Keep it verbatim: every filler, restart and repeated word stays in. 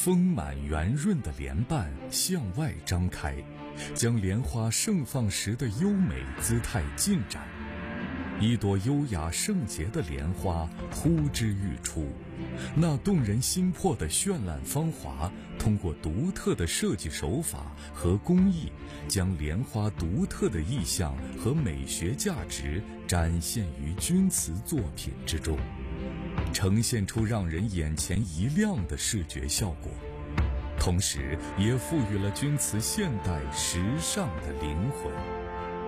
丰满圆润的莲瓣向外张开，将莲花盛放时的优美姿态尽展。一朵优雅圣洁的莲花呼之欲出，那动人心魄的绚烂芳华，通过独特的设计手法和工艺，将莲花独特的意象和美学价值展现于钧瓷作品之中，呈现出让人眼前一亮的视觉效果，同时也赋予了钧瓷现代时尚的灵魂。